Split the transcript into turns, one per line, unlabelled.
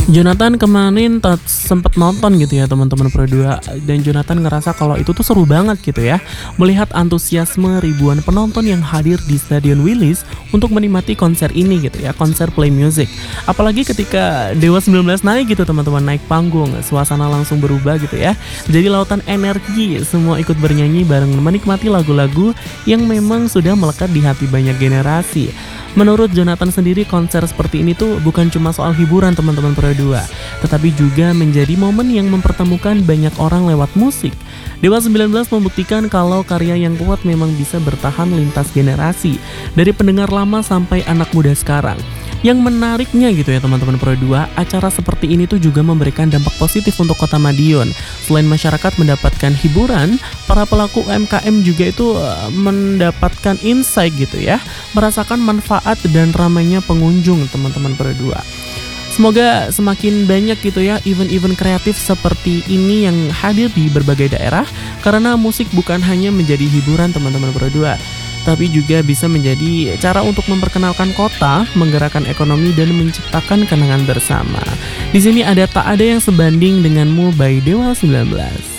Jonathan kemarin sempet nonton gitu ya teman-teman Pro 2, dan Jonathan ngerasa kalau itu tuh seru banget gitu ya. Melihat antusiasme ribuan penonton yang hadir di Stadion Willis untuk menikmati konser ini gitu ya, konser Play Music. Apalagi ketika Dewa 19 naik gitu teman-teman, naik panggung, suasana langsung berubah gitu ya. Jadi lautan energi, semua ikut bernyanyi bareng menikmati lagu-lagu yang memang sudah melekat di hati banyak generasi. Menurut Jonathan sendiri, konser seperti ini tuh bukan cuma soal hiburan teman-teman Pro 2, tetapi juga menjadi momen yang mempertemukan banyak orang lewat musik. Dewa 19 membuktikan kalau karya yang kuat memang bisa bertahan lintas generasi, dari pendengar lama sampai anak muda sekarang. Yang menariknya gitu ya teman-teman Pro 2, acara seperti ini tuh juga memberikan dampak positif untuk Kota Madiun. Selain masyarakat mendapatkan hiburan, para pelaku UMKM juga itu mendapatkan insight gitu ya, merasakan manfaat dan ramainya pengunjung teman-teman Pro 2. Semoga semakin banyak gitu ya event-event kreatif seperti ini yang hadir di berbagai daerah, karena musik bukan hanya menjadi hiburan teman-teman Pro 2, tapi juga bisa menjadi cara untuk memperkenalkan kota, menggerakkan ekonomi, dan menciptakan kenangan bersama. Di sini ada Tak Ada Yang Sebanding Denganmu by Dewa 19.